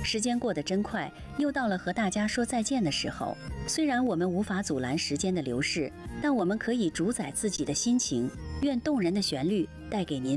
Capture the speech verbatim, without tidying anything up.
时间过得真快，又到了和大家说再见的时候。虽然我们无法阻拦时间的流逝，但我们可以主宰自己的心情。愿动人的旋律带给您